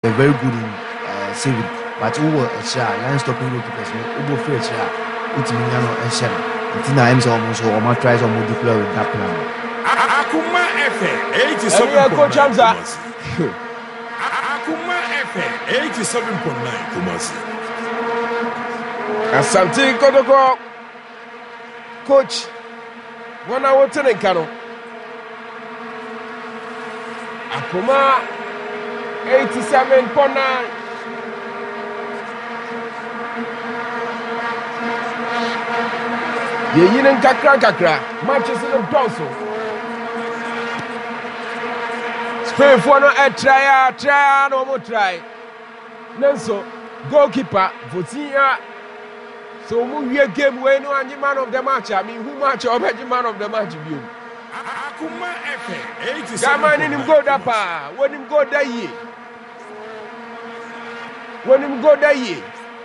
very good in saving. But who were a share, line stopping goalkeepers, who free a share, Utimiano and Shem. Until I am almost or my tries on more declare with that plan. Akuma Efe, 87. Coach Hamza. Akuma Efe, 87.9 Kumasi. Asante Kodoko. Coach, 1 hour 10 in Kano. Akuma 87.9. Ye yinen kakra matches in the Donso. Spain for no try no more try. Nenso goalkeeper Votinha. So we game when no any man of the match. I mean who match or man of the match view. Akuma Efe, 87. Gaman him go that pa. When him go that year. When him go that year.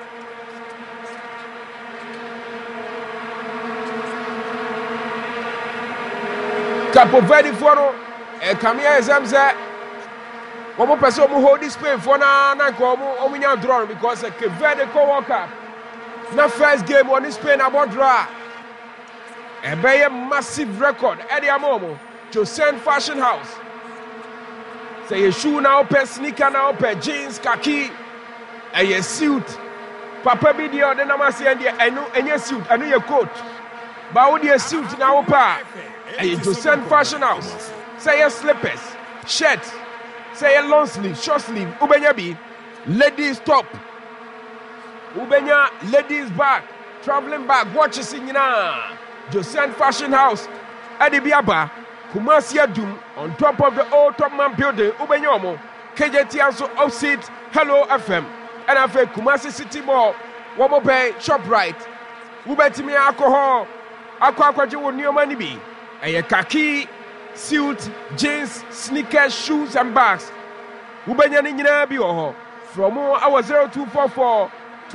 Capo Verde for no. Kamia Zamza. One person who hold this Spain for na komu draw because Cape Verde co-work up. Na first game on this Spain about draw. A very massive record. Eddie Amomo to send Fashion House. Say a shoe now, pair sneaker now, pair jeans, khaki, and your suit. Papa video, then I'm saying, and your suit, and your coat. But with your suit now, pa, and you to send Fashion House. Say your slippers, shirt, say a long sleeve, short sleeve, Ubenyabi, ladies top, Ubenya, ladies bag, traveling bag, watches in Yana. Josian Fashion House, Adibiaba, Kumasi Adum, on top of the old Top Man building, Ubenyomo, KJT also opposite Hello FM, and I feel Kumasi City Mall, Womo Bay, ShopRite, Ubetimi alcohol, Aquaquaju with new money be, and your khaki, suit, jeans, sneakers, shoes, and bags. Ubenyanin Bio, from our 0244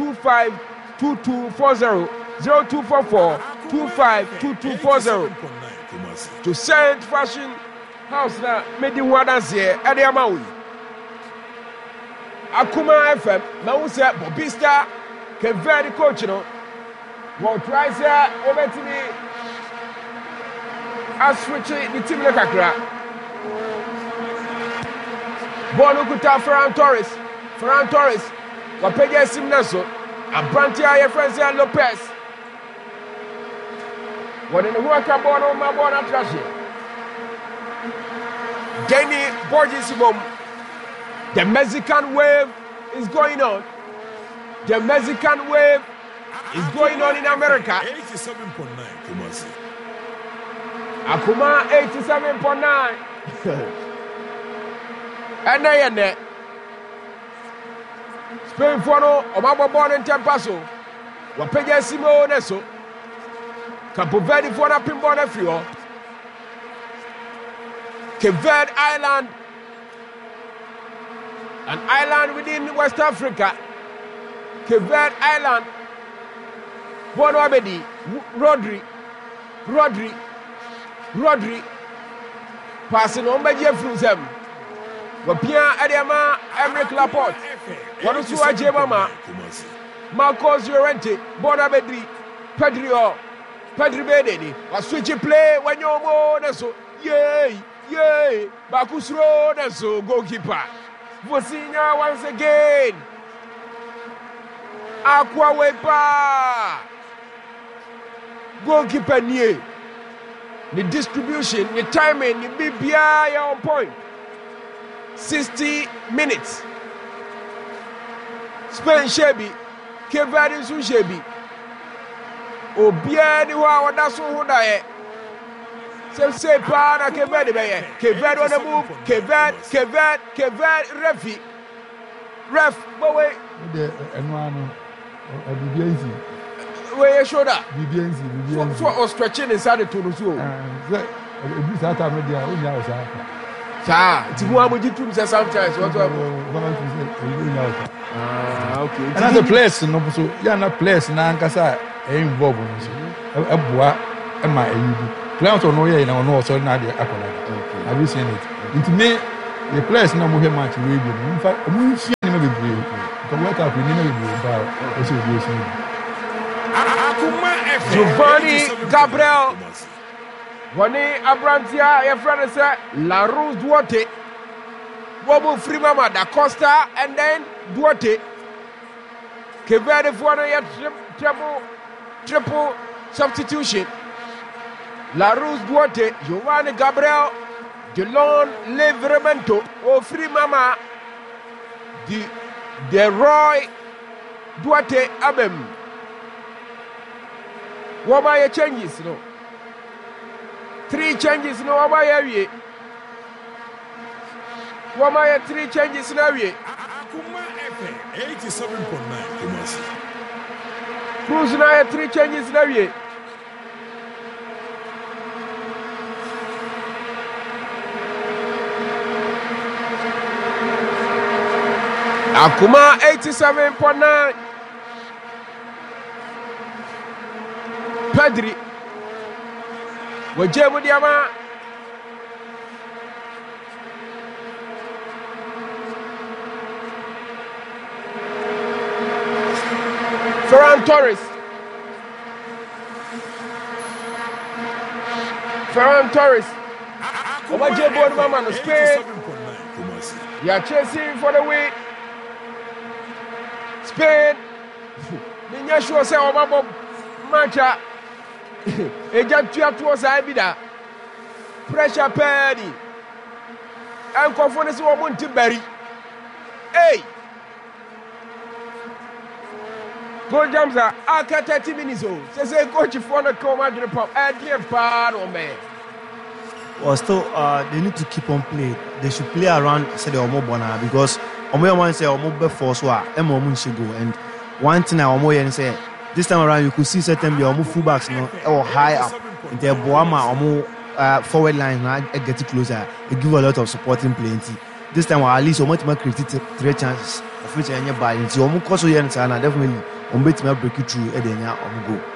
252240. 0244-252240 to send Fashion House na made one dance here at the Amawi. Akuma FM, now we say Bobista can very coach, you know. What tries here over to me as switch the team like a crack. Bonukuta Ferran Torres, Wapeja Simnaso, and Brantia Francia Lopez. What in the work about on my born at Russia? Danny Borges, the Mexican wave is going on. The Mexican wave is going on in America. 87.9 Kumasi. Akuma 87.9. And then Spain for no, Omaba born in Tempaso. Wapeja Simo Neso. Capo Verde for a pinball everywhere. Cape Verde Island, an island within West Africa. Cape Verde Island, Bono Abedi, Rodri, passing on by Jeffrey Zem. Wapia Adiama, Emmerich Laporte, Wanusua Jemama, Marcos Llorente, Bono Abedi, Pedri Bedeni, was switching play when you're more than so. Yay! Bakusro, that's so goalkeeper. Vosinha once again. Aqua Wepa. Goalkeeper near. The distribution, the timing, the BBI on point. 60 minutes. Spain Shebi, Cape Verde Shebi. Obiani wa that's who die. Say para Cape Verde be. Cape Verde on the move. Cape Verde ref boy. The enwano BBNC. Where shoulder. BBNC. So stretching inside the tunnel so. This time media onya osa. Sa, ti mu amoji tum say sometimes what okay. And as a place no so ya na place na ankasa involve no so. Eboa e ma eyidi. Plant no ye na no so na dey akola. Have you seen it? It me the place na mo he match we bi. In fact, bebree nka world cup nneɛma bebree ba a ɛsɛ obi esi mu. Akuma FM. Giovanni 87.9 Gabriel. Kumasi. Wɔne aberanteɛ a yɛfrɛ no sɛ Larus Duarte. Wɔmo firi Mama da Costa and then Duarte. Kevedefoɔ no yɛ triple substitution. Larus Duarte, Giovanni Gabriel, Delon Livramento, Ofri Mama, De Roy Duarte Abem. What are your changes? No, 3 changes. No, what are your 3 changes now? Akuma FM 87.9 Kumasi. Cruz now 3 changes now. Akuma 87.9. Pedri. Wajemu Diama. Ferran Torres. Wajemu Diama no Spain. 87.9 Kumasi. They are chasing for the win. Spain. Ninya sure say Omabo Mancha. Agent towards Ibida. Pressure penny. And confidence woman to bury. Hey. Goal jams are after 30 minutes old. Say coach for the command report. Pardon me. Well, still, they need to keep on playing. They should play around say the Omo Bona because Omo want say Omo be force wa Omo should go. And one thing I Omo say this time around you could see certain Omo fullbacks or high up in the Boama Omo forward line now get it closer. They give a lot of supporting plenty. This time at least Omo to create 3 chances of which any ball. It's Omo koso yen sana definitely Omo to break it through Edenya Omo go.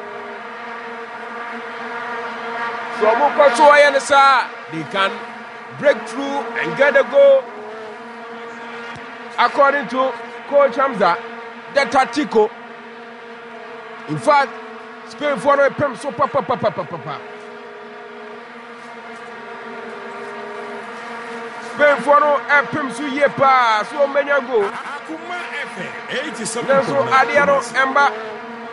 So they can break through and get a goal. According to Coach Hamza, the tactical. In fact, Spain for a pem so papa. Spain for a pem so ye pa so many go. Akuma FM 87.9 Then so Adiano Emba.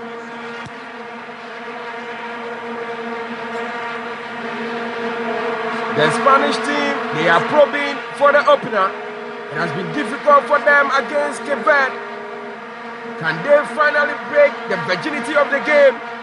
The Spanish team, they are probing for the opener. It has been difficult for them against Cape Verde. Can they finally break the virginity of the game